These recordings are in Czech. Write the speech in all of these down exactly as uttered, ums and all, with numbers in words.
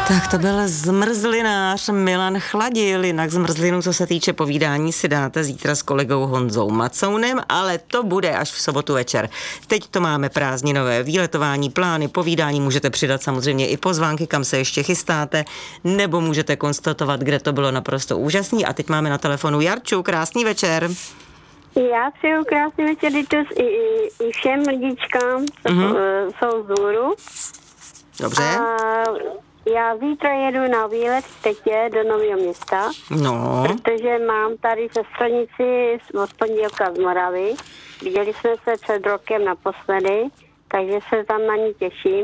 Tak to byl zmrzlinář Milan Chladil. Jinak zmrzlinu, co se týče povídání, si dáte zítra s kolegou Honzou Macounem, ale to bude až v sobotu večer. Teď to máme prázdninové výletování, plány, povídání, můžete přidat samozřejmě i pozvánky, kam se ještě chystáte, nebo můžete konstatovat, kde to bylo naprosto úžasný. A teď máme na telefonu Jarču, krásný večer. Já přeju krásný večer i, i, i všem lidičkám, co mm-hmm. jsou z Důru. Dobře. A já zítra jedu na výlet k tetě do Nového Města, no. protože mám tady sestranici od pondělka z Moravy. Viděli jsme se před rokem naposledy, takže se tam na ní těším.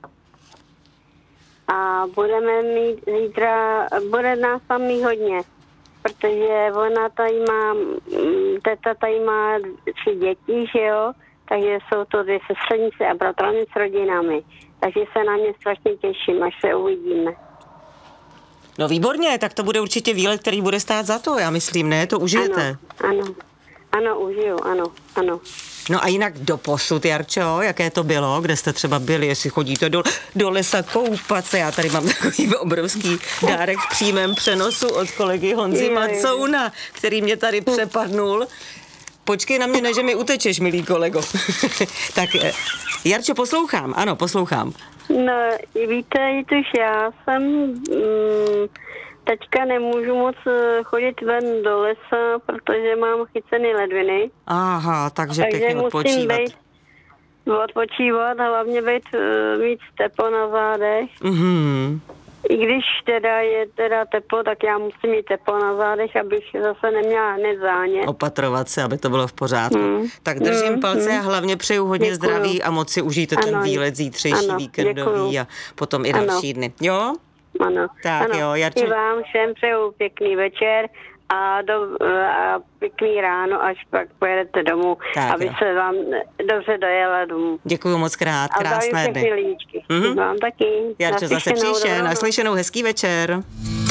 A budeme mít zítra, bude nás tam mít hodně, protože ona tady má, teta tady má tři děti, že jo, takže jsou to dvě sestranice a bratranec s rodinami. Takže se na ně strašně těším, až se uvidíme. No výborně, tak to bude určitě výlet, který bude stát za to, já myslím, ne? To užijete. Ano, ano, ano, užiju, ano, ano. No a jinak doposud, Jarčo, jaké to bylo, kde jste třeba byli, jestli chodíte do, do lesa koupat se, já tady mám takový obrovský dárek v přímém přenosu od kolegy Honzy Macouna, který mě tady přepadnul. Počkej na mě, ne, že mi utečeš, milý kolego. Tak, Jarčo, poslouchám, ano, poslouchám. No, víte, Jituš, já jsem mm, teďka nemůžu moc chodit ven do lesa, protože mám chycený ledviny. Aha, takže, takže pěkně odpočívat. musím být, odpočívat a hlavně být, mít teplo na zádech. Mhm. I když teda je teda teplo, tak já musím mít teplo na zádech, abych zase neměla hned zánět. Opatrovat se, aby to bylo v pořádku. Hmm. Tak držím hmm. palce hmm. a hlavně přeju hodně děkuju. Zdraví a moc si užijte ano. ten výlet zítřejší ano, víkendový děkuju. A potom i další ano. dny. Jo? Ano. Tak ano. jo, Jarči. I vám všem přeju pěkný večer a, do, a pěkný ráno, až pak pojedete domů, tak aby jo. se vám dobře dojela domů. Děkuju moc krát, krásné dny. A zdravím všechny lidíčky. Mm-hmm. Vám taky. Jarčo, zase příště, naslyšenou, hezký večer.